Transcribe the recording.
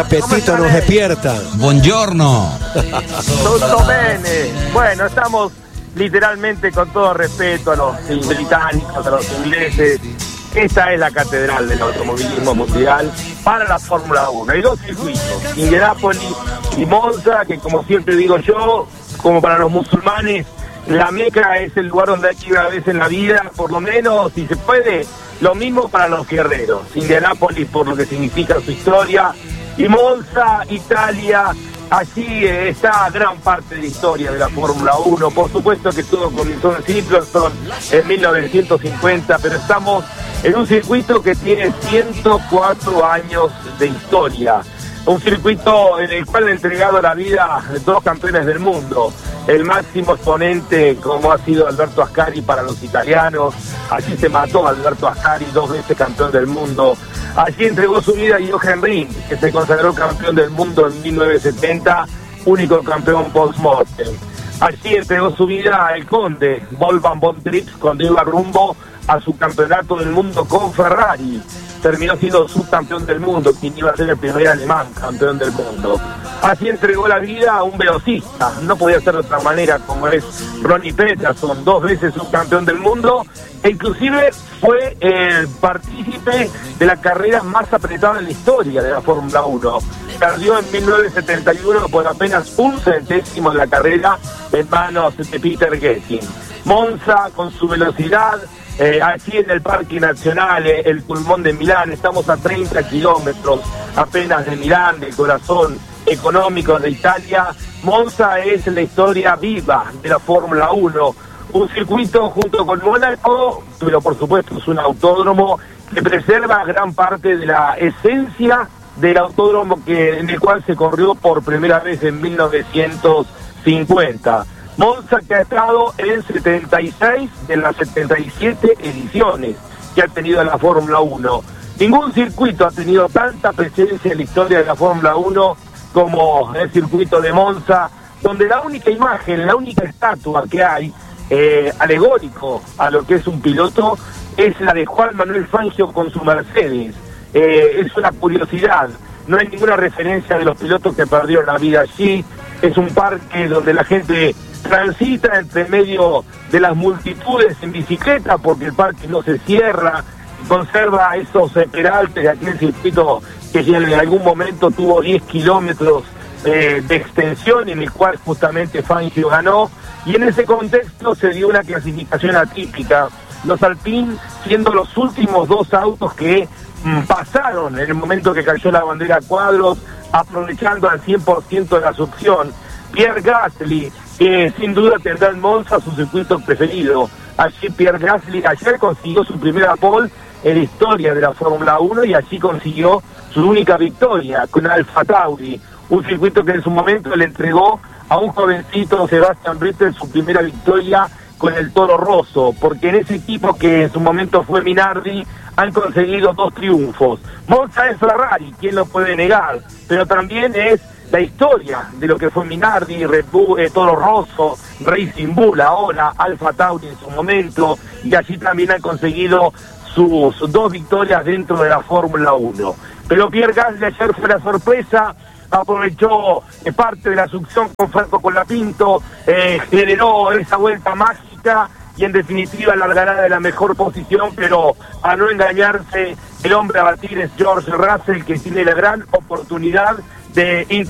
Apetito nos despierta. Buongiorno. Tutto bene. Bueno, estamos literalmente, con todo respeto a los británicos, a los ingleses. Esta es la catedral del automovilismo mundial para la Fórmula 1. Hay dos circuitos, Indianápolis y Monza, que como siempre digo yo, como para los musulmanes, la Meca es el lugar donde hay que ir una vez en la vida, por lo menos, si se puede. Lo mismo para los guerreros. Indianápolis por lo que significa su historia, y Monza, Italia. Allí está gran parte de la historia de la Fórmula 1. Por supuesto que todo comenzó en Silverstone en 1950, pero estamos en un circuito que tiene 104 años de historia. Un circuito en el cual han entregado la vida dos campeones del mundo. El máximo exponente, como ha sido Alberto Ascari para los italianos. Allí se mató a Alberto Ascari, 2 veces campeón del mundo. Allí entregó su vida Jochen Rindt, que se consagró campeón del mundo en 1970, único campeón post-mortem. Allí entregó su vida el conde Wolfgang von Trips cuando iba rumbo a su campeonato del mundo con Ferrari. Terminó siendo subcampeón del mundo, quien iba a ser el primer alemán campeón del mundo. Así entregó la vida a un velocista, no podía ser de otra manera, como es Ronnie Peterson, 2 veces subcampeón del mundo, e inclusive fue el partícipe de la carrera más apretada en la historia de la Fórmula 1. Perdió en 1971 por apenas 1 centésimo de la carrera en manos de Peter Gesing. Monza, con su velocidad, aquí en el Parque Nacional, el pulmón de Milán, estamos a 30 kilómetros apenas de Milán, del corazón económico de Italia. Monza es la historia viva de la Fórmula 1, un circuito junto con Mónaco, pero por supuesto es un autódromo que preserva gran parte de la esencia del autódromo en el cual se corrió por primera vez en 1950. Monza, que ha estado en 76 de las 77 ediciones que ha tenido la Fórmula 1. Ningún circuito ha tenido tanta presencia en la historia de la Fórmula 1 como el circuito de Monza, donde la única imagen, la única estatua que hay, alegórico a lo que es un piloto, es la de Juan Manuel Fangio con su Mercedes. Es una curiosidad, no hay ninguna referencia de los pilotos que perdieron la vida allí. Es un parque donde la gente transita entre medio de las multitudes en bicicleta, porque el parque no se cierra, conserva esos peraltes de aquel circuito que en algún momento tuvo 10 kilómetros de extensión, en el cual justamente Fangio ganó, y en ese contexto se dio una clasificación atípica. Los Alpine siendo los últimos 2 autos que pasaron en el momento que cayó la bandera a cuadros, aprovechando al 100% de la succión. Pierre Gasly, que sin duda tendrá en Monza su circuito preferido. Allí Pierre Gasly ayer consiguió su primera pole en la historia de la Fórmula 1 y allí consiguió su única victoria con Alfa Tauri, un circuito que en su momento le entregó a un jovencito Sebastian Vettel su primera victoria con el Toro Rosso, porque en ese equipo que en su momento fue Minardi han conseguido 2 triunfos. Monza es Ferrari, ¿quién lo puede negar? Pero también es la historia de lo que fue Minardi, Red Bull, Toro Rosso, Racing Bull ahora, Alfa Tauri en su momento, y allí también han conseguido sus 2 victorias dentro de la Fórmula 1. Pero Pierre Gasly ayer fue la sorpresa, aprovechó parte de la succión con Franco Colapinto, generó esa vuelta mágica y en definitiva largará de la mejor posición, pero a no engañarse, el hombre a batir es George Russell, que tiene la gran oportunidad de